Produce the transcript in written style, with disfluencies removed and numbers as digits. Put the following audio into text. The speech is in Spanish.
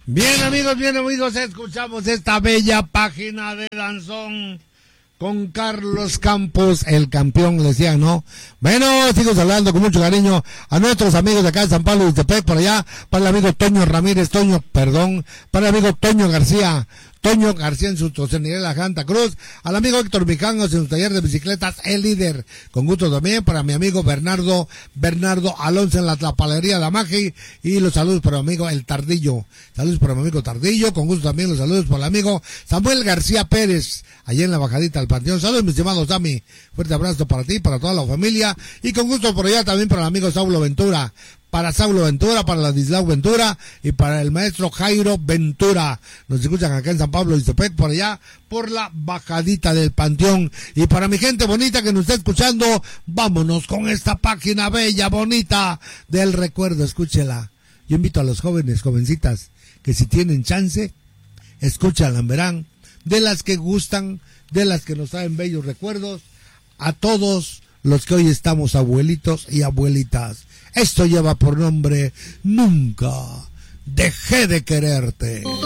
Bien amigos, escuchamos esta bella página de danzón con Carlos Campos, el campeón, decían, ¿no? Bueno, sigo saludando con mucho cariño a nuestros amigos de acá de San Pablo de Iztepec, por allá, para el amigo Toño Ramírez, para el amigo Toño García en su torcería La Santa Cruz, al amigo Héctor Mijangos en su taller de bicicletas, el líder, con gusto también, para mi amigo Bernardo Alonso en la Tlapalería de Magi, y los saludos para mi amigo El Tardillo, saludos para mi amigo Tardillo, con gusto también los saludos para el amigo Samuel García Pérez, allá en la bajadita del Panteón. Saludos, mi estimado Sammy, fuerte abrazo para ti, para toda la familia, y con gusto por allá también para el amigo Saulo Ventura, para Ladislao Ventura y para el maestro Jairo Ventura. Nos escuchan acá en San Pablo de Iztepec, por allá, por la bajadita del Panteón. Y para mi gente bonita que nos está escuchando, vámonos con esta página bella, bonita del recuerdo, escúchela. Yo invito a los jóvenes, jovencitas, que si tienen chance, escúchala, verán, de las que gustan, de las que nos traen bellos recuerdos, a todos los que hoy estamos abuelitos y abuelitas. Esto lleva por nombre Nunca dejé de quererte.